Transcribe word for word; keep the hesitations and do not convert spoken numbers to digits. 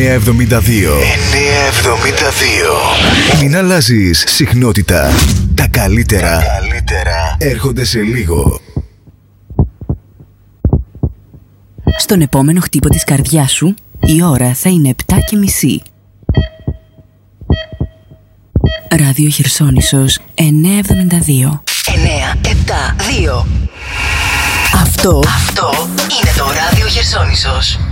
εννιακόσια εβδομήντα δύο. εννιακόσια εβδομήντα δύο. Μην αλλάζεις συχνότητα. Τα καλύτερα, Τα καλύτερα έρχονται σε λίγο. Στον επόμενο χτύπο της καρδιάς σου, η ώρα θα είναι επτά και μισή. Ράδιο Χερσόνησος εννιακόσια εβδομήντα δύο. εννιακόσια εβδομήντα δύο. Αυτό, Αυτό είναι το Ράδιο Χερσόνησος.